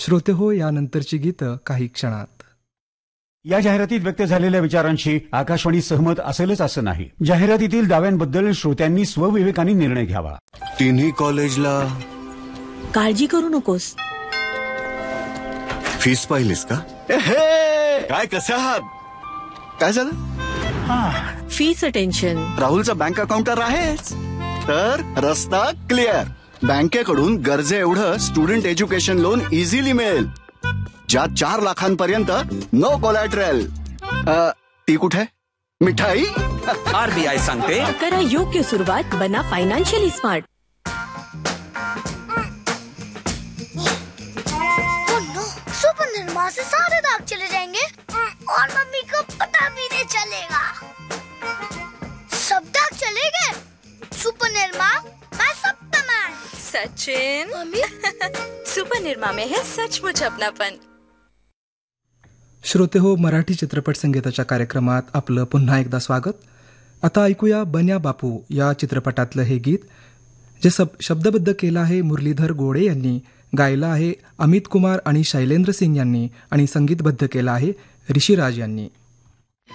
श्रोते हो, यानंतरची गीतं काही क्षणात. या जाहिरातीत व्यक्त झालेल्या विचारांशी आकाशवाणी सहमत असेलच असं नाही. जाहिरातीतील दाव्यांबद्दल श्रोत्यांनी स्वविवेकाने निर्णय घ्यावा. तिन्ही कॉलेजला काळजी करू नकोस. फीस पाहिलीस का? काय कसं आहात? काय झालं? फीचं टेन्शन. राहुलचा बँक अकाउंटर आहेच, तर रस्ता क्लिअर. बँकेकडून गरजे एवढं स्टुडंट एज्युकेशन लोन इझिली मिळेल, ज्यात 4 लाखांपर्यंत नो कोलॅटरल. ती कुठे मिठाई? आरबीआय सांगते, करा योग्य सुरुवात, बना फायनान्शियली स्मार्ट. सुपर निर्मा से सारे दाग चले जाएंगे और मम्मी को पता भी नहीं चलेगा. सब दाग चले गए. सुपर निर्मा, मैं सब कमाल. सचिन, मम्मी सुपर निर्मा में है सचमुच अपनापन. श्रोते हो, मराठी चित्रपट संगीताच्या कार्यक्रमात आपलं पुन्हा एकदा स्वागत. आता ऐकूया बन्या बापू या चित्रपटातलं हे गीत, जे शब्दबद्ध केलं आहे मुरलीधर गोडे यांनी, गायलं आहे अमित कुमार आणि शैलेंद्र सिंग यांनी आणि संगीतबद्ध केलं आहे ऋषिराज यांनी.